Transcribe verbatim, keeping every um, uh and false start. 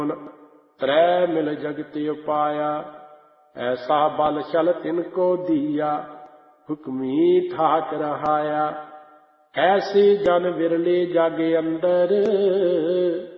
त्रै मिल जगत उपाया, ऐसा बल छल तिनको दिया, हुक्मी ठाक रहाया। ऐसे जन विरले जग अंदर,